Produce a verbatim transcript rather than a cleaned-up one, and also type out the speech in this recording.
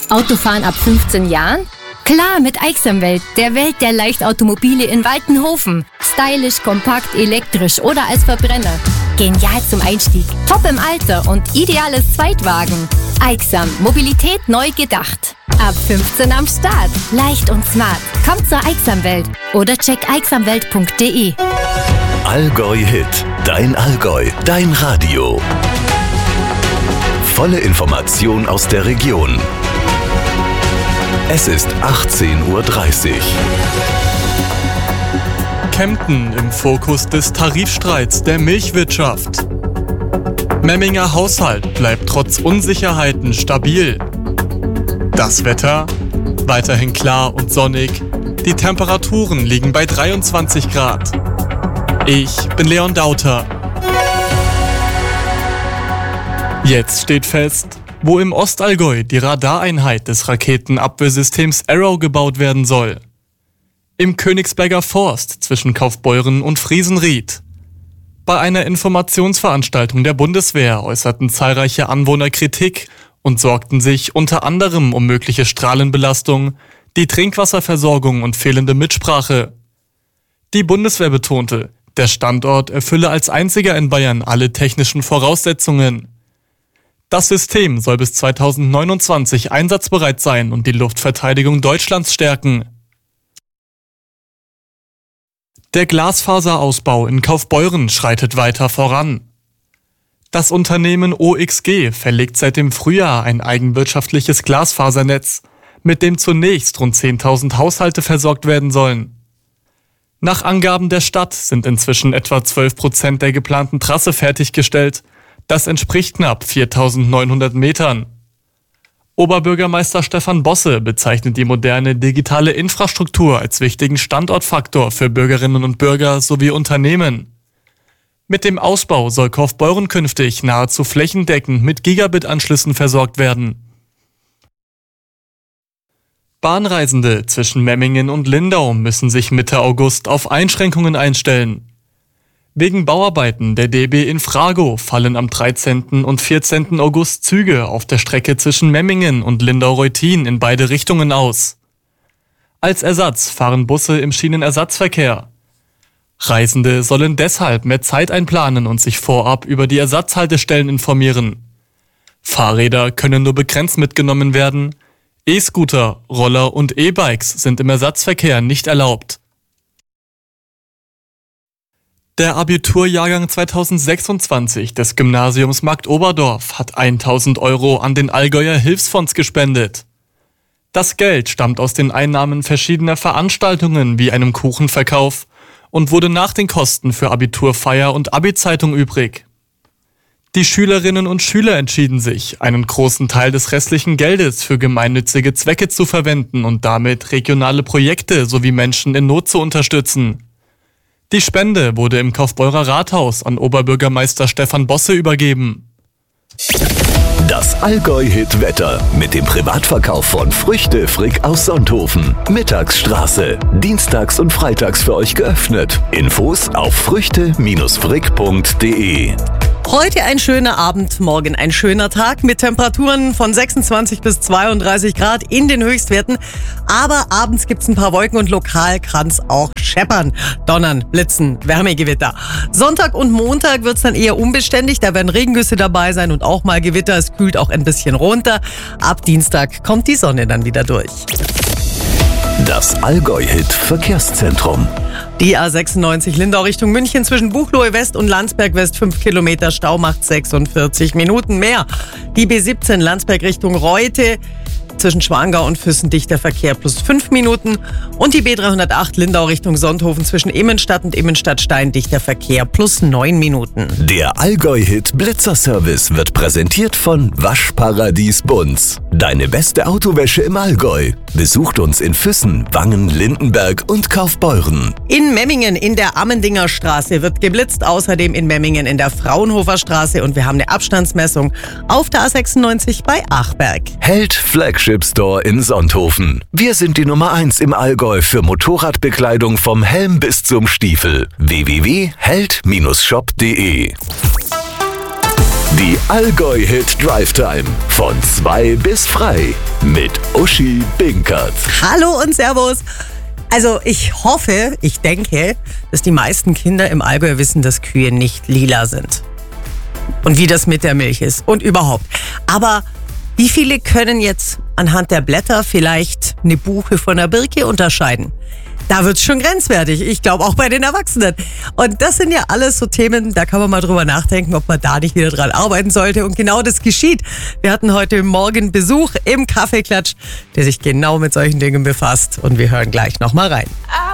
Autofahren ab fünfzehn Jahren? Klar, mit Aixamwelt, der Welt der Leichtautomobile in Waltenhofen. Stylisch, kompakt, elektrisch oder als Verbrenner. Genial zum Einstieg, top im Alter und ideales Zweitwagen. Aixam, Mobilität neu gedacht. Ab fünfzehn am Start. Leicht und smart. Kommt zur Aixamwelt oder check aixamwelt punkt de. Allgäu Hit. Dein Allgäu. Dein Radio. Volle Information aus der Region. Es ist achtzehn Uhr dreißig. Kempten im Fokus des Tarifstreits der Milchwirtschaft. Memminger Haushalt bleibt trotz Unsicherheiten stabil. Das Wetter? Weiterhin klar und sonnig. Die Temperaturen liegen bei dreiundzwanzig Grad. Ich bin Leon Dauter. Jetzt steht fest, wo im Ostallgäu die Radareinheit des Raketenabwehrsystems Arrow gebaut werden soll. Im Königsberger Forst zwischen Kaufbeuren und Friesenried. Bei einer Informationsveranstaltung der Bundeswehr äußerten zahlreiche Anwohner Kritik und sorgten sich unter anderem um mögliche Strahlenbelastung, die Trinkwasserversorgung und fehlende Mitsprache. Die Bundeswehr betonte, der Standort erfülle als einziger in Bayern alle technischen Voraussetzungen. Das System soll bis zweitausendneunundzwanzig einsatzbereit sein und die Luftverteidigung Deutschlands stärken. Der Glasfaserausbau in Kaufbeuren schreitet weiter voran. Das Unternehmen O X G verlegt seit dem Frühjahr ein eigenwirtschaftliches Glasfasernetz, mit dem zunächst rund zehntausend Haushalte versorgt werden sollen. Nach Angaben der Stadt sind inzwischen etwa zwölf Prozent der geplanten Trasse fertiggestellt. Das entspricht knapp viertausendneunhundert Metern. Oberbürgermeister Stefan Bosse bezeichnet die moderne digitale Infrastruktur als wichtigen Standortfaktor für Bürgerinnen und Bürger sowie Unternehmen. Mit dem Ausbau soll Kaufbeuren künftig nahezu flächendeckend mit Gigabit-Anschlüssen versorgt werden. Bahnreisende zwischen Memmingen und Lindau müssen sich Mitte August auf Einschränkungen einstellen. Wegen Bauarbeiten der D B Infrago fallen am dreizehnten und vierzehnten August Züge auf der Strecke zwischen Memmingen und Lindau-Reutin in beide Richtungen aus. Als Ersatz fahren Busse im Schienenersatzverkehr. Reisende sollen deshalb mehr Zeit einplanen und sich vorab über die Ersatzhaltestellen informieren. Fahrräder können nur begrenzt mitgenommen werden. E-Scooter, Roller und E-Bikes sind im Ersatzverkehr nicht erlaubt. Der Abiturjahrgang zweitausendsechsundzwanzig des Gymnasiums Marktoberdorf hat tausend Euro an den Allgäuer Hilfsfonds gespendet. Das Geld stammt aus den Einnahmen verschiedener Veranstaltungen wie einem Kuchenverkauf und wurde nach den Kosten für Abiturfeier und Abi-Zeitung übrig. Die Schülerinnen und Schüler entschieden sich, einen großen Teil des restlichen Geldes für gemeinnützige Zwecke zu verwenden und damit regionale Projekte sowie Menschen in Not zu unterstützen. Die Spende wurde im Kaufbeurer Rathaus an Oberbürgermeister Stefan Bosse übergeben. Das Allgäu-Hit-Wetter mit dem Privatverkauf von Früchte Frick aus Sonthofen. Mittagsstraße. Dienstags und freitags für euch geöffnet. Infos auf früchte frick punkt de. Heute ein schöner Abend, morgen ein schöner Tag mit Temperaturen von sechsundzwanzig bis zweiunddreißig Grad in den Höchstwerten. Aber abends gibt's ein paar Wolken und lokal kann's auch scheppern, donnern, blitzen, Wärmegewitter. Sonntag und Montag wird's dann eher unbeständig, da werden Regengüsse dabei sein und auch mal Gewitter. Es kühlt auch ein bisschen runter. Ab Dienstag kommt die Sonne dann wieder durch. Das Allgäu-Hit-Verkehrszentrum. Die A sechsundneunzig Lindau Richtung München zwischen Buchloe West und Landsberg West fünf Kilometer Stau macht sechsundvierzig Minuten mehr. Die B siebzehn Landsberg Richtung Reute zwischen Schwangau und Füssen dichter Verkehr plus fünf Minuten. Und die B dreihundertacht Lindau Richtung Sonthofen zwischen Immenstadt und Immenstadt-Stein dichter Verkehr plus neun Minuten. Der Allgäu-Hit Blitzerservice wird präsentiert von Waschparadies Bunz. Deine beste Autowäsche im Allgäu. Besucht uns in Füssen, Wangen, Lindenberg und Kaufbeuren. In Memmingen in der Ammendinger Straße wird geblitzt, außerdem in Memmingen in der Fraunhofer Straße und wir haben eine Abstandsmessung auf der A sechsundneunzig bei Achberg. Held Flagship Store in Sonthofen. Wir sind die Nummer eins im Allgäu für Motorradbekleidung vom Helm bis zum Stiefel. w w w punkt held Bindestrich shop punkt de Die Allgäu-Hit Drive Time von zwei bis frei mit Uschi Binkert. Hallo und Servus. Also ich hoffe, ich denke, dass die meisten Kinder im Allgäu wissen, dass Kühe nicht lila sind. Und wie das mit der Milch ist und überhaupt. Aber wie viele können jetzt anhand der Blätter vielleicht eine Buche von einer Birke unterscheiden? Da wird's schon grenzwertig. Ich glaube auch bei den Erwachsenen. Und das sind ja alles so Themen, da kann man mal drüber nachdenken, ob man da nicht wieder dran arbeiten sollte. Und genau das geschieht. Wir hatten heute Morgen Besuch im Kaffeeklatsch, der sich genau mit solchen Dingen befasst. Und wir hören gleich nochmal rein.